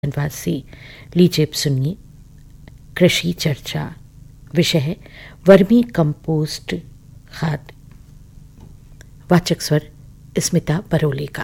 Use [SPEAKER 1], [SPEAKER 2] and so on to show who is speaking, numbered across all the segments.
[SPEAKER 1] धन्यवाद से। लीजिए सुनिए कृषि चर्चा। विषय है वर्मी कंपोस्ट खाद। वाचक स्वर स्मिता बरोले का।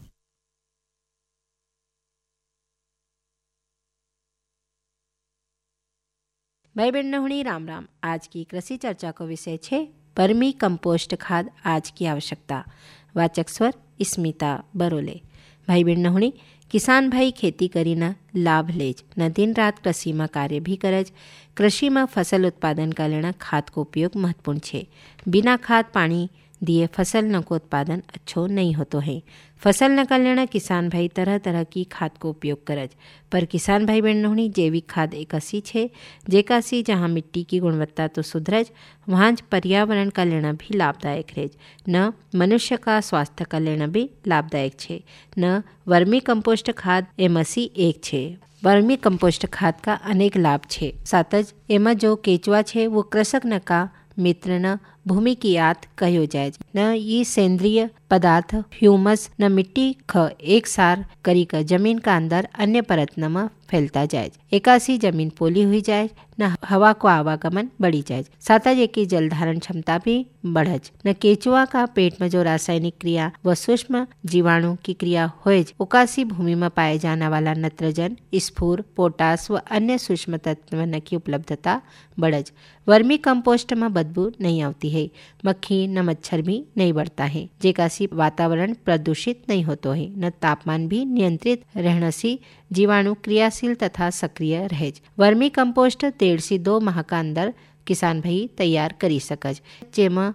[SPEAKER 2] भाई बहनों राम राम। आज की कृषि चर्चा को विषय है वर्मी कंपोस्ट खाद आज की आवश्यकता। वाचक स्वर स्मिता बरोले। भाई बहनों किसान भाई खेती करीना लाभ लेज न दिन रात कृषि में कार्य भी करज। कृषि में फसल उत्पादन का लेना खाद को उपयोग महत्वपूर्ण है। बिना खाद पानी दिए फसल न को उत्पादन अच्छो नहीं होतो है। फसल न कर लेना किसान भाई तरह तरह की खाद को उपयोग करज, पर किसान भाई बहनों जैविक खाद एक ऐसी है जेकासी जहाँ मिट्टी की गुणवत्ता तो सुधरज, वहाँ पर्यावरण का लेना भी लाभदायक रहेज, न मनुष्य का स्वास्थ्य का लेना भी लाभदायक है। न वर्मी कंपोस्ट खाद एमसी एक है। वर्मी कंपोस्ट खाद का अनेक लाभ है। सातज एमा जो केचुआ है वो कृषक न का मित्र न भूमि की आत कहो जाए। न ये सेंद्रिय पदार्थ ह्यूमस न मिट्टी ख एक सार करी कर जमीन का अंदर अन्य परत में फैलता जाए। एकासी जमीन पोली हुई जाए, न हवा को आवागमन बढ़ी जाए। साथ ही की जल धारण क्षमता भी बढ़ज। न केचुआ का पेट में जो रासायनिक क्रिया व सूक्ष्म जीवाणु की क्रिया होए, उकासी भूमि में पाए जाने वाला नत्रजन, स्फूर, पोटास व अन्य सूक्ष्म तत्व की उपलब्धता बढ़ज। वर्मी कंपोस्ट में बदबू नहीं आती है। मक्खी न मच्छर भी नहीं बढ़ता है। जेकासी वातावरण प्रदूषित नहीं होतो है। न तापमान भी नियंत्रित रहने से जीवाणु क्रियाशील तथा सक्रिय रहेज। वर्मी कंपोस्ट 1.5 से 2 माह का अंदर किसान भाई तैयार करी सकज, जेमा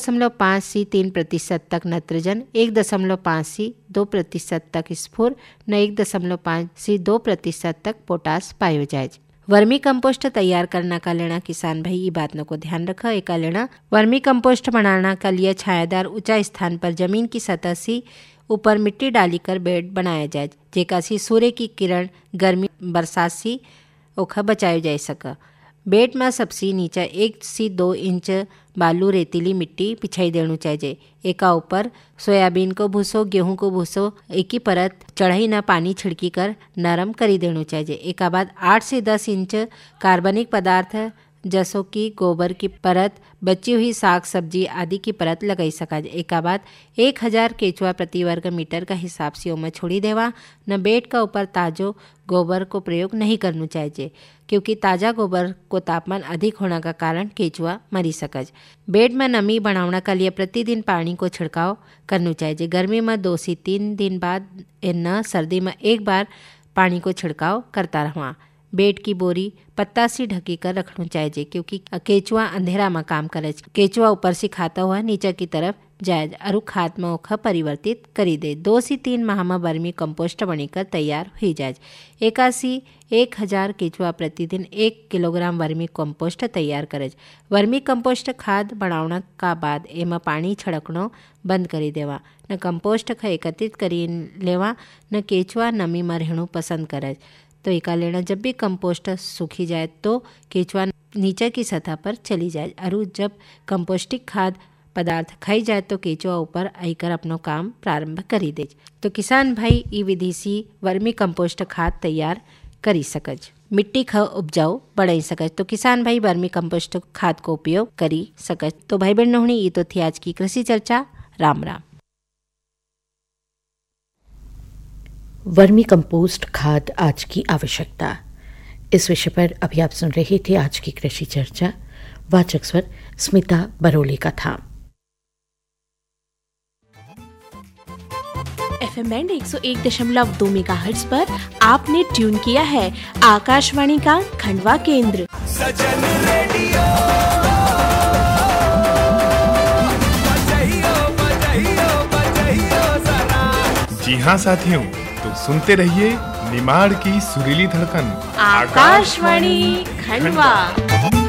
[SPEAKER 2] 2.5 से 3% तक नत्रजन, 1.5 से 2% तक स्फूर न 1.5 से 2% तक पोटास पायो जाए। वर्मी कंपोस्ट तैयार करना का लेना किसान भाई ये बात को ध्यान रखा। एक लेना वर्मी कंपोस्ट बनाना का लिए छायादार ऊंचा स्थान पर जमीन की सतह से ऊपर मिट्टी डालीकर बेड बनाया जाए, जेकासी सूर्य की किरण गर्मी बरसात से ओखा बचाया जा सका। बेड में सबसे नीचे 1 से 2 इंच बालू रेतीली मिट्टी पिछाई देनु चाहिए। एका ऊपर सोयाबीन को भूसो, गेहूं को भूसो एक ही परत चढ़ाई न पानी छिड़की कर नरम करी देनु चाहिए। एक बाद 8 से 10 इंच कार्बनिक पदार्थ जैसो कि गोबर की परत, बची हुई साग सब्जी आदि की परत लगाई सका। एक बाद 1000 केचुआ प्रति वर्ग मीटर का हिसाब से ओमे छोड़ी देवा। न बेड का ऊपर ताजो गोबर को प्रयोग नहीं करना चाहिए, क्योंकि ताज़ा गोबर को तापमान अधिक होने का कारण केचुआ मरी सकज। बेड में नमी बढ़ाने का लिए प्रतिदिन पानी को छिड़काव करना चाहिए। गर्मी में 2 से 3 दिन बाद न सर्दी में 1 बार पानी को छिड़काव करता रहा। बेड की बोरी पत्ता से ढकी कर रखना चाहिए, क्योंकि केचुआ अंधेरा में काम करे। केचुआ ऊपर से खाता हुआ नीचे की तरफ जाए और खाद में ओखा परिवर्तित करी दे। 2 से 3 माह में वर्मी कंपोस्ट बनकर तैयार हो जाए। 1000 केचुआ प्रतिदिन 1 किलोग्राम वर्मी कंपोस्ट तैयार करे। वर्मी कंपोस्ट खाद बनाने का बाद एमा पानी छिड़कनो बंद करी देवा। न कंपोस्ट ख एकत्रित करी लेवा, न केचुआ नमी में रहना पसंद करे। तो एका लेना जब भी कंपोस्ट सूखी जाए तो केचुआ नीचे की सतह पर चली जाए, और जब कंपोस्टिक खाद पदार्थ खाई जाए तो केचुआ ऊपर आकर अपनो काम प्रारंभ करी दे। तो किसान भाई ई विधि से वर्मी कंपोस्ट खाद तैयार करी सकज, मिट्टी ख उपजाऊ बढ़ाई सकज। तो किसान भाई वर्मी कंपोस्ट खाद को उपयोग करी सकज। तो भाई बहनों ये तो थी आज की कृषि चर्चा। राम राम।
[SPEAKER 1] वर्मी कंपोस्ट खाद आज की आवश्यकता, इस विषय पर अभी आप सुन रहे थे आज की कृषि चर्चा। वाचक स्वर स्मिता बरोले का था।
[SPEAKER 3] FM बैंड 101.2 मेगाहर्ट्ज पर आपने ट्यून किया है आकाशवाणी का खंडवा केंद्र। सजन रेडियो
[SPEAKER 4] जी हाँ साथियों, तो सुनते रहिए निमाड़ की सुरीली धड़कन
[SPEAKER 3] आकाशवाणी खंडवा।